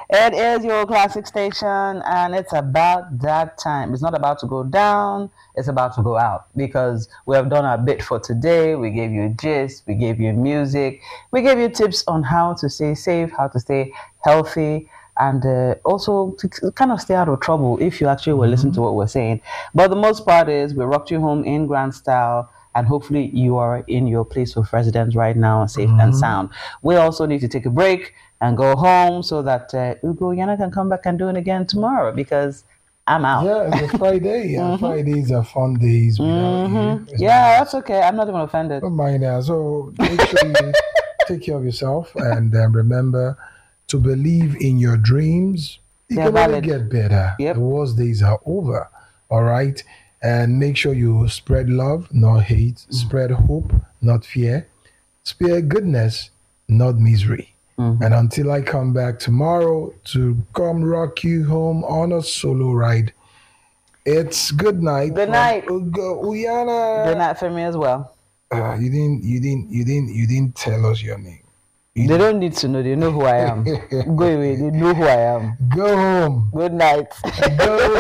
It is your classic station, and it's about that time. It's not about to go down, it's about to go out because we have done our bit for today. We gave you gist, we gave you music, we gave you tips on how to stay safe, how to stay healthy, and also to kind of stay out of trouble if you actually will listen to what we're saying. But the most part is we rocked you home in grand style. And hopefully you are in your place of residence right now, safe and sound. We also need to take a break and go home so that Ugo Yana can come back and do it again tomorrow because I'm out. Yeah, it's a Friday. Yeah, Fridays are fun days without you. Yeah, that's okay. I'm not even offended. Don't mind that. So make sure you take care of yourself and remember to believe in your dreams. You They're can only valid. get better. Yep. The worst days are over. All right. And make sure you spread love, not hate. Spread hope, not fear. Spread goodness, not misery. And until I come back tomorrow to come rock you home on a solo ride, it's good night. Good night. Ugo Uyana. Good night for me as well. You didn't tell us your name. They don't need to know. They know who I am. Go away. They know who I am. Go home. Good night. Go